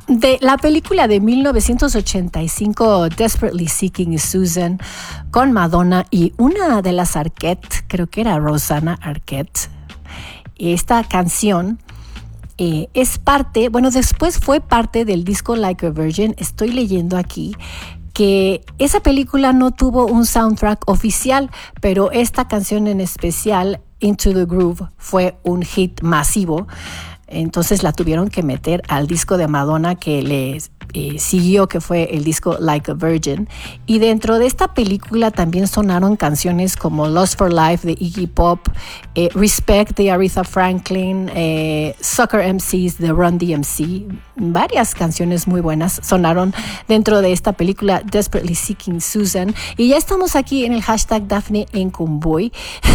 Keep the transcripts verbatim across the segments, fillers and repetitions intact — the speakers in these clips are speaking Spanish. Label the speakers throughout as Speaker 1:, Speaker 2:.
Speaker 1: de la película de mil novecientos ochenta y cinco, Desperately Seeking Susan, con Madonna y una de las Arquette, creo que era Rosanna Arquette. Esta canción eh, es parte, bueno, después fue parte del disco Like a Virgin. Estoy leyendo aquí que esa película no tuvo un soundtrack oficial, pero esta canción en especial, Into the Groove, fue un hit masivo. Entonces la tuvieron que meter al disco de Madonna que le eh, siguió, que fue el disco Like a Virgin. Y dentro de esta película también sonaron canciones como Lost for Life de Iggy Pop, eh, Respect de Aretha Franklin, eh, Sucker M Cs de Run D M C. Varias canciones muy buenas sonaron dentro de esta película Desperately Seeking Susan. Y ya estamos aquí en el hashtag Daphne en Convoy.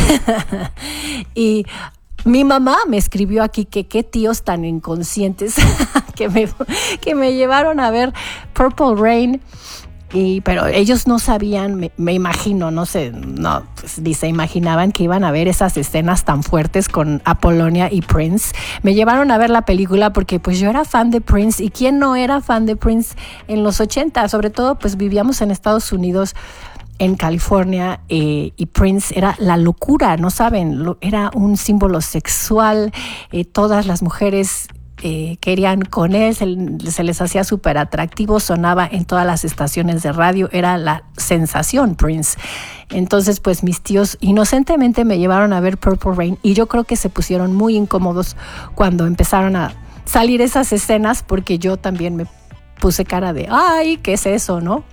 Speaker 1: Y mi mamá me escribió aquí que qué tíos tan inconscientes que, me, que me llevaron a ver Purple Rain, y, pero ellos no sabían, me, me imagino, no sé, no, pues, ni se imaginaban que iban a ver esas escenas tan fuertes con Apollonia y Prince. Me llevaron a ver la película porque pues yo era fan de Prince, y quién no era fan de Prince en los ochenta, sobre todo pues vivíamos en Estados Unidos, en California, eh, y Prince era la locura, no saben, lo, era un símbolo sexual, eh, todas las mujeres eh, querían con él, se, se les hacía súper atractivo, sonaba en todas las estaciones de radio, era la sensación Prince. Entonces pues mis tíos inocentemente me llevaron a ver Purple Rain, y yo creo que se pusieron muy incómodos cuando empezaron a salir esas escenas, porque yo también me puse cara de ay, ¿qué es eso, no?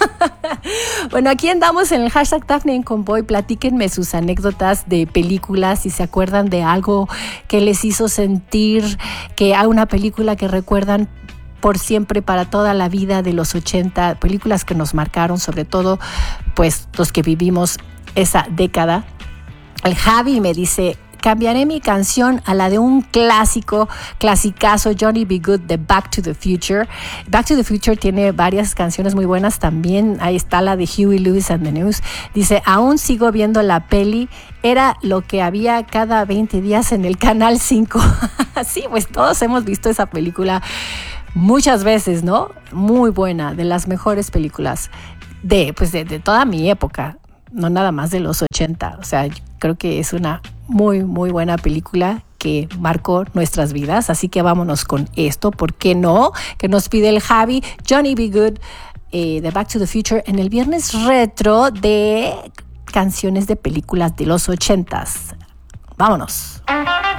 Speaker 1: Bueno, aquí andamos en el hashtag Daphne en Convoy. Platíquenme sus anécdotas de películas, si se acuerdan de algo que les hizo sentir que hay una película que recuerdan por siempre, para toda la vida, de los ochenta, películas que nos marcaron, sobre todo pues los que vivimos esa década. El Javi me dice: cambiaré mi canción a la de un clásico, clasicazo, Johnny B. Good de Back to the Future. Back to the Future tiene varias canciones muy buenas también. Ahí está la de Huey Lewis and the News. Dice: aún sigo viendo la peli, era lo que había cada veinte días en el Canal cinco. Sí, pues todos hemos visto esa película muchas veces, ¿no? Muy buena, de las mejores películas de, pues de, de toda mi época, no nada más de los ochenta. O sea, creo que es una muy, muy buena película que marcó nuestras vidas. Así que vámonos con esto, ¿por qué no? Que nos pide el Javi, Johnny B. Good, eh, de Back to the Future, en el viernes retro de canciones de películas de los ochentas. Vámonos.